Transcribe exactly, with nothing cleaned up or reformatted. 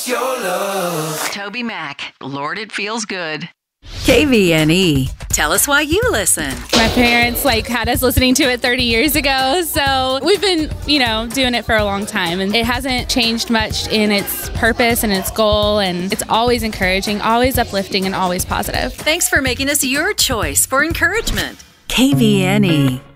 what's your love? Toby Mac, Lord, it feels good. K V N E. Tell us why you listen. My parents like had us listening to it thirty years ago, so we've been, you know, doing it for a long time, and it hasn't changed much in its purpose and its goal, and it's always encouraging, always uplifting, and always positive. Thanks for making us your choice for encouragement. K V N E.